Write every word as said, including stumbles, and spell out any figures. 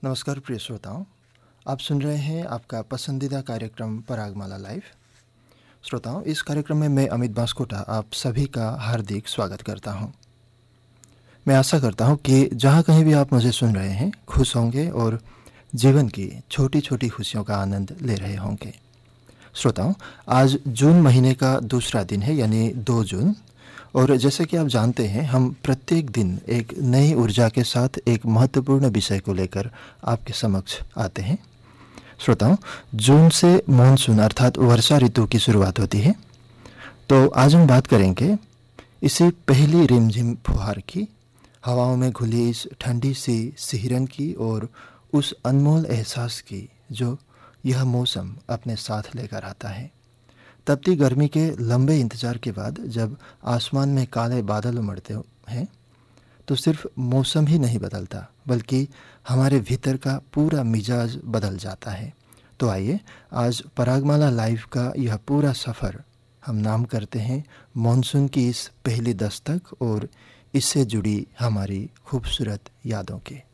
नमस्कार प्रिय श्रोताओं, आप सुन रहे हैं आपका पसंदीदा कार्यक्रम परागमाला लाइव। श्रोताओं, इस कार्यक्रम में मैं अमित बास्कोटा आप सभी का हार्दिक स्वागत करता हूं। मैं आशा करता हूं कि जहां कहीं भी आप मुझे सुन रहे हैं खुश होंगे और जीवन की छोटी छोटी खुशियों का आनंद ले रहे होंगे। श्रोताओं, आज जून महीने का दूसरा दिन है, यानी दो जून, और जैसे कि आप जानते हैं हम प्रत्येक दिन एक नई ऊर्जा के साथ एक महत्वपूर्ण विषय को लेकर आपके समक्ष आते हैं। श्रोताओं, जून से मानसून अर्थात वर्षा ऋतु की शुरुआत होती है। तो आज हम बात करेंगे इसी पहली रिमझिम फुहार की, हवाओं में घुली इस ठंडी सी सिहरन की और उस अनमोल एहसास की जो यह मौसम अपने साथ लेकर आता है। तपती गर्मी के लंबे इंतजार के बाद जब आसमान में काले बादल उमड़ते हैं तो सिर्फ मौसम ही नहीं बदलता, बल्कि हमारे भीतर का पूरा मिजाज बदल जाता है। तो आइए आज परागमाला लाइव का यह पूरा सफ़र हम नाम करते हैं मानसून की इस पहली दस्तक और इससे जुड़ी हमारी खूबसूरत यादों के।